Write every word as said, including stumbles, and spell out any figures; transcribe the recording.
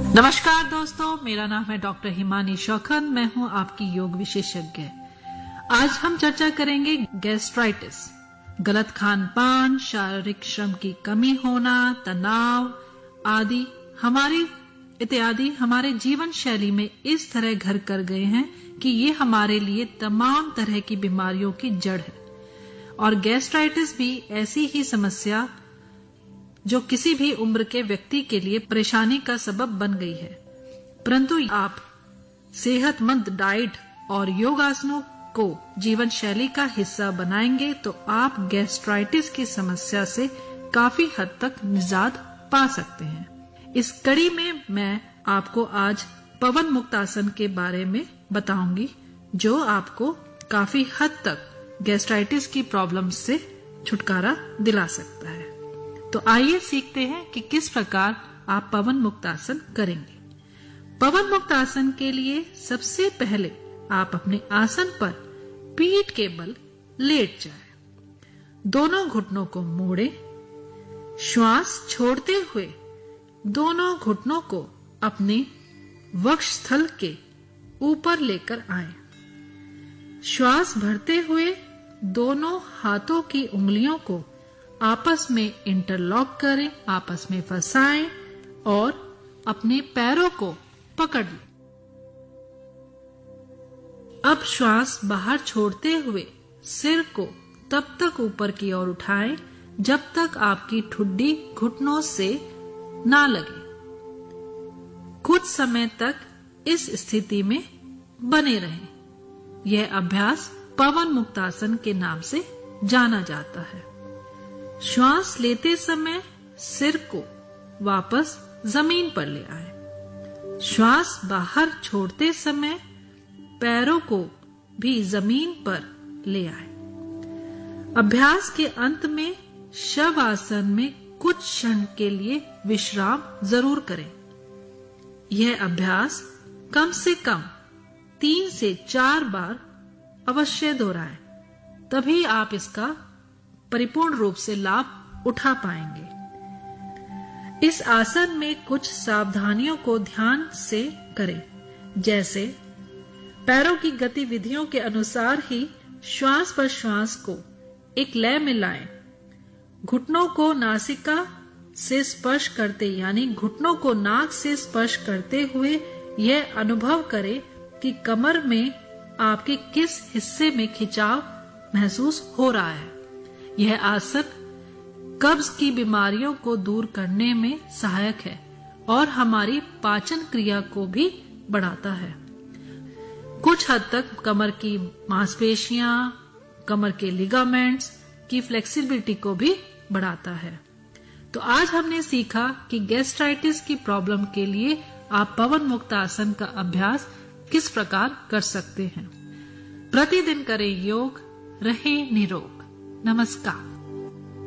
नमस्कार दोस्तों, मेरा नाम है डॉक्टर हिमानी शौखन। मैं हूं आपकी योग विशेषज्ञ। आज हम चर्चा करेंगे गैस्ट्राइटिस, गलत खान पान, शारीरिक श्रम की कमी होना, तनाव आदि हमारी इत्यादि हमारे जीवन शैली में इस तरह घर कर गए हैं कि ये हमारे लिए तमाम तरह की बीमारियों की जड़ है। और गैस्ट्राइटिस भी ऐसी ही समस्या जो किसी भी उम्र के व्यक्ति के लिए परेशानी का सबब बन गई है। परंतु आप सेहतमंद डाइट और योगासनों को जीवन शैली का हिस्सा बनाएंगे तो आप गैस्ट्राइटिस की समस्या से काफी हद तक निजात पा सकते हैं। इस कड़ी में मैं आपको आज पवन मुक्तासन के बारे में बताऊंगी, जो आपको काफी हद तक गैस्ट्राइटिस की प्रॉब्लम से छुटकारा दिला सकता है। तो आइए सीखते हैं कि किस प्रकार आप पवन मुक्तासन करेंगे। पवन मुक्तासन के लिए सबसे पहले आप अपने आसन पर पीठ के बल लेट जाएं। दोनों घुटनों को मोड़ें। श्वास छोड़ते हुए दोनों घुटनों को अपने वक्षस्थल के ऊपर लेकर आएं। श्वास भरते हुए दोनों हाथों की उंगलियों को आपस में इंटरलॉक करें, आपस में फंसाएं और अपने पैरों को पकड़ लें। अब श्वास बाहर छोड़ते हुए सिर को तब तक ऊपर की ओर उठाएं जब तक आपकी ठुड्डी घुटनों से ना लगे। कुछ समय तक इस स्थिति में बने रहें। यह अभ्यास पवन मुक्तासन के नाम से जाना जाता है। श्वास लेते समय सिर को वापस जमीन पर ले आए। श्वास बाहर छोड़ते समय पैरों को भी जमीन पर ले आए। अभ्यास के अंत में शव आसन में कुछ क्षण के लिए विश्राम जरूर करें। यह अभ्यास कम से कम तीन से चार बार अवश्य दोहराएं, तभी आप इसका परिपूर्ण रूप से लाभ उठा पाएंगे। इस आसन में कुछ सावधानियों को ध्यान से करें, जैसे पैरों की गतिविधियों के अनुसार ही श्वास पर श्वास को एक लय में लाएं। घुटनों को नासिका से स्पर्श करते यानी घुटनों को नाक से स्पर्श करते हुए यह अनुभव करें कि कमर में आपके किस हिस्से में खिंचाव महसूस हो रहा है। यह आसन कब्ज की बीमारियों को दूर करने में सहायक है और हमारी पाचन क्रिया को भी बढ़ाता है। कुछ हद तक कमर की मांसपेशियां, कमर के लिगामेंट्स की फ्लेक्सिबिलिटी को भी बढ़ाता है। तो आज हमने सीखा कि गैस्ट्राइटिस की प्रॉब्लम के लिए आप पवन मुक्तासन का अभ्यास किस प्रकार कर सकते हैं। प्रतिदिन करें योग, रहें निरोग। नमस्कार।